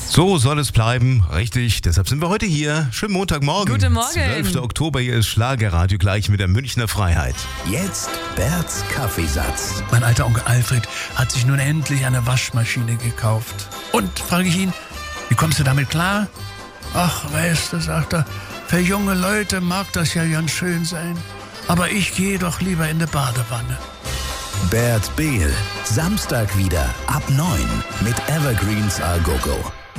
So soll es bleiben, richtig. Deshalb sind wir heute hier. Schönen Montagmorgen. Guten Morgen. 12. Oktober, hier ist Schlagerradio gleich mit der Münchner Freiheit. Jetzt Berts Kaffeesatz. Mein alter Onkel Alfred hat sich nun endlich eine Waschmaschine gekauft. Und, frage ich ihn, wie kommst du damit klar? Ach, weißt du, sagt er, für junge Leute mag das ja ganz schön sein. Aber ich gehe doch lieber in die Badewanne. Bert Behl. Samstag wieder ab 9 mit Evergreens A Go Go.